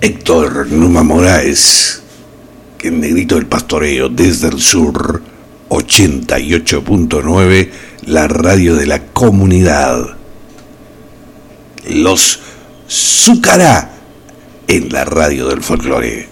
Héctor Numa Moraes, que el negrito del pastoreo desde el sur, 88.9, la radio de la comunidad. Los Zúcara en la radio del folclore.